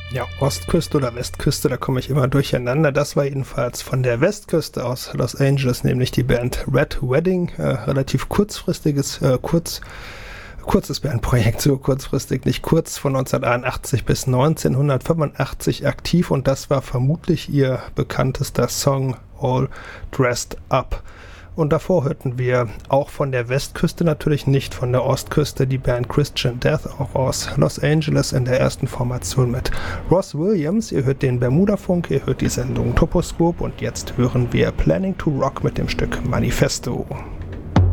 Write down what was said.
Ja, Ostküste oder Westküste, da komme ich immer durcheinander. Das war jedenfalls von der Westküste aus Los Angeles, nämlich die Band Red Wedding. Relativ kurzes Bandprojekt, so kurzfristig, nicht kurz, von 1981 bis 1985 aktiv, und das war vermutlich ihr bekanntester Song, All Dressed Up. Und davor hörten wir auch von der Westküste, natürlich nicht von der Ostküste, die Band Christian Death, auch aus Los Angeles in der ersten Formation mit Ross Williams. Ihr hört den Bermuda-Funk, ihr hört die Sendung Toposkop, und jetzt hören wir Planning to Rock mit dem Stück Manifesto.